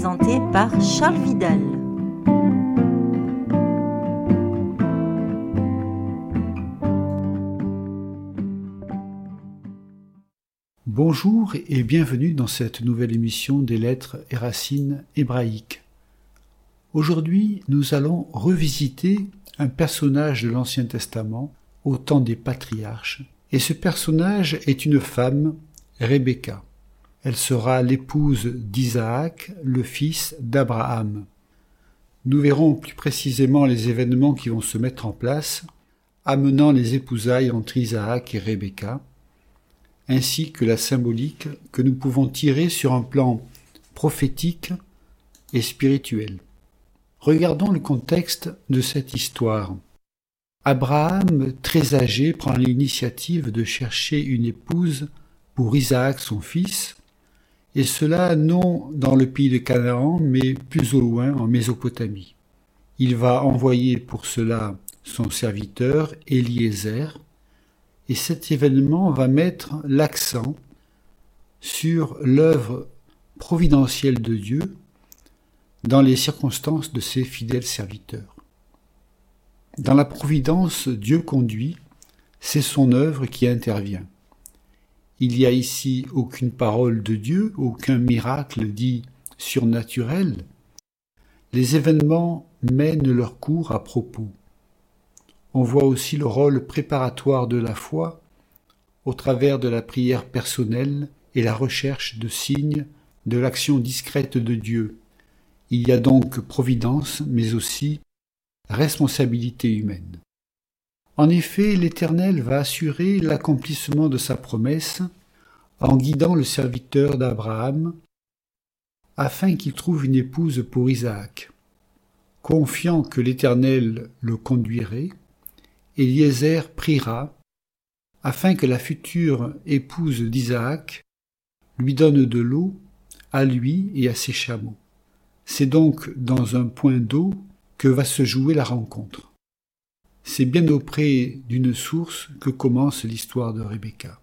présenté par Charles Vidal. Bonjour et bienvenue dans cette nouvelle émission des lettres et racines hébraïques. Aujourd'hui, nous allons revisiter un personnage de l'Ancien Testament au temps des patriarches. Et ce personnage est une femme, Rebecca. Elle sera l'épouse d'Isaac, le fils d'Abraham. Nous verrons plus précisément les événements qui vont se mettre en place, amenant les épousailles entre Isaac et Rebecca, ainsi que la symbolique que nous pouvons tirer sur un plan prophétique et spirituel. Regardons le contexte de cette histoire. Abraham, très âgé, prend l'initiative de chercher une épouse pour Isaac, son fils, et cela non dans le pays de Canaan, mais plus au loin, en Mésopotamie. Il va envoyer pour cela son serviteur, Eliezer, et cet événement va mettre l'accent sur l'œuvre providentielle de Dieu dans les circonstances de ses fidèles serviteurs. Dans la providence, Dieu conduit, c'est son œuvre qui intervient. Il n'y a ici aucune parole de Dieu, aucun miracle dit surnaturel. Les événements mènent leur cours à propos. On voit aussi le rôle préparatoire de la foi au travers de la prière personnelle et la recherche de signes de l'action discrète de Dieu. Il y a donc providence, mais aussi responsabilité humaine. En effet, l'Éternel va assurer l'accomplissement de sa promesse en guidant le serviteur d'Abraham afin qu'il trouve une épouse pour Isaac. Confiant que l'Éternel le conduirait, Eliezer priera afin que la future épouse d'Isaac lui donne de l'eau à lui et à ses chameaux. C'est donc dans un point d'eau que va se jouer la rencontre. C'est bien auprès d'une source que commence l'histoire de Rebecca.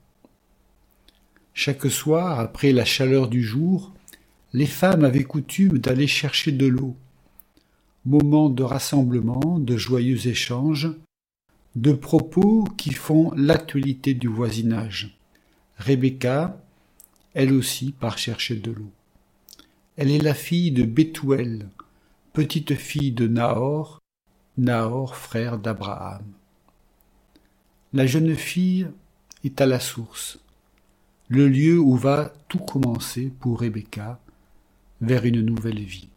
Chaque soir, après la chaleur du jour, les femmes avaient coutume d'aller chercher de l'eau. Moment de rassemblement, de joyeux échanges, de propos qui font l'actualité du voisinage. Rebecca, elle aussi, part chercher de l'eau. Elle est la fille de Bethuel, petite fille de Nahor, frère d'Abraham. La jeune fille est à la source, le lieu où va tout commencer pour Rebecca vers une nouvelle vie.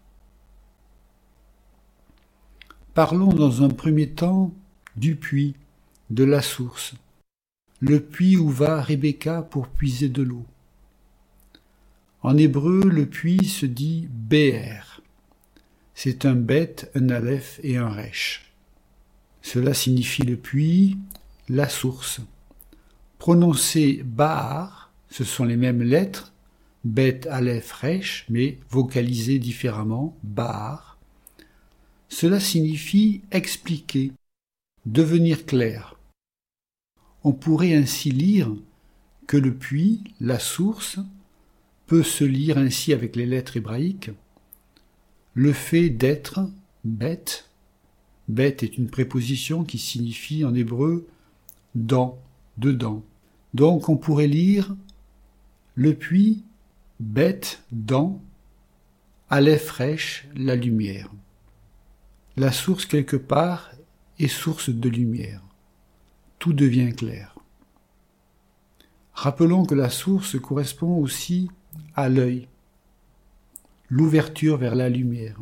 Parlons dans un premier temps du puits, de la source, le puits où va Rebecca pour puiser de l'eau. En hébreu, le puits se dit Be'er. C'est un bet, un aleph et un resh. Cela signifie le puits, la source. Prononcé Bahar, ce sont les mêmes lettres, bet, aleph, resh, mais vocalisées différemment, Bahar. Cela signifie expliquer, devenir clair. On pourrait ainsi lire que le puits, la source, peut se lire ainsi avec les lettres hébraïques. Le fait d'être, bet est une préposition qui signifie en hébreu dans, dedans. Donc on pourrait lire le puits, bet, dans, aleph resh, la lumière. La source quelque part est source de lumière. Tout devient clair. Rappelons que la source correspond aussi à l'œil, l'ouverture vers la lumière.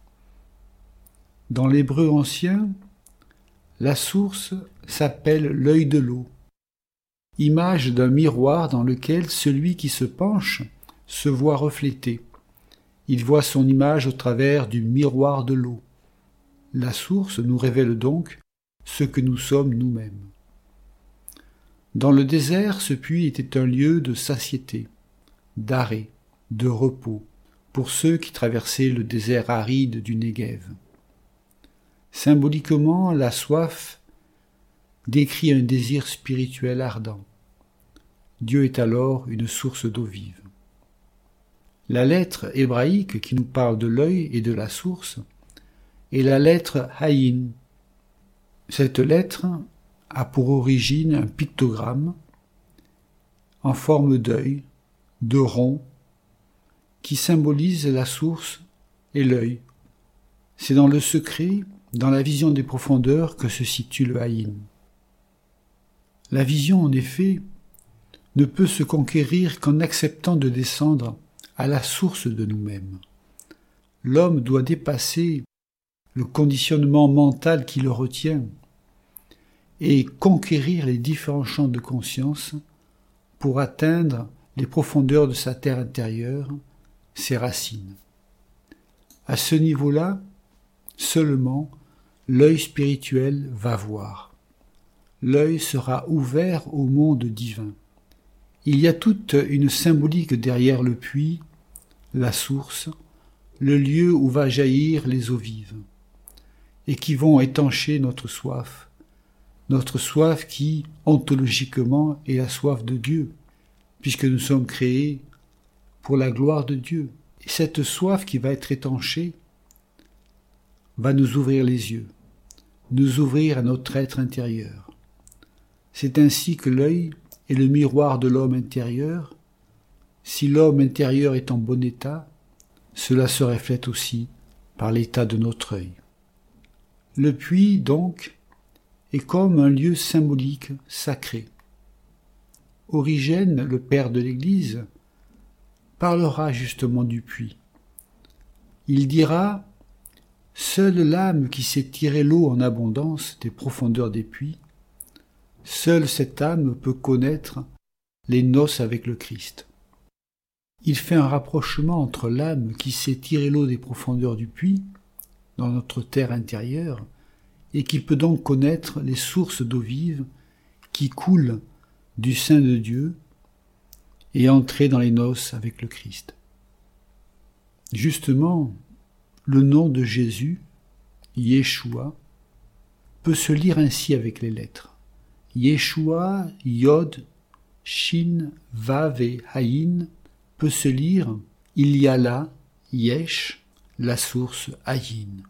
Dans l'hébreu ancien, la source s'appelle l'œil de l'eau, image d'un miroir dans lequel celui qui se penche se voit reflété. Il voit son image au travers du miroir de l'eau. La source nous révèle donc ce que nous sommes nous-mêmes. Dans le désert, ce puits était un lieu de satiété, d'arrêt, de repos, pour ceux qui traversaient le désert aride du Néguev. Symboliquement, la soif décrit un désir spirituel ardent. Dieu est alors une source d'eau vive. La lettre hébraïque qui nous parle de l'œil et de la source est la lettre Haïn. Cette lettre a pour origine un pictogramme en forme d'œil, de rond, qui symbolise la source et l'œil. C'est dans le secret, dans la vision des profondeurs, que se situe le Haïn. La vision, en effet, ne peut se conquérir qu'en acceptant de descendre à la source de nous-mêmes. L'homme doit dépasser le conditionnement mental qui le retient et conquérir les différents champs de conscience pour atteindre les profondeurs de sa terre intérieure, ses racines. À ce niveau-là, seulement, l'œil spirituel va voir. L'œil sera ouvert au monde divin. Il y a toute une symbolique derrière le puits, la source, le lieu où va jaillir les eaux vives, et qui vont étancher notre soif qui, ontologiquement, est la soif de Dieu, puisque nous sommes créés pour la gloire de Dieu. Et cette soif qui va être étanchée va nous ouvrir les yeux, nous ouvrir à notre être intérieur. C'est ainsi que l'œil est le miroir de l'homme intérieur. Si l'homme intérieur est en bon état, cela se reflète aussi par l'état de notre œil. Le puits, donc, est comme un lieu symbolique sacré. Origène, le père de l'Église, parlera justement du puits. Il dira « Seule l'âme qui sait tirer l'eau en abondance des profondeurs des puits, seule cette âme peut connaître les noces avec le Christ. » Il fait un rapprochement entre l'âme qui sait tirer l'eau des profondeurs du puits, dans notre terre intérieure, et qui peut donc connaître les sources d'eau vive qui coulent du sein de Dieu et entrer dans les noces avec le Christ. Justement, le nom de Jésus, Yeshua, peut se lire ainsi avec les lettres. Yeshua, Yod, Shin, Vav et Haïn peut se lire il y a là, Yesh, la source Haïn.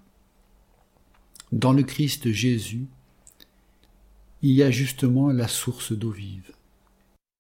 Dans le Christ Jésus, il y a justement la source d'eau vive.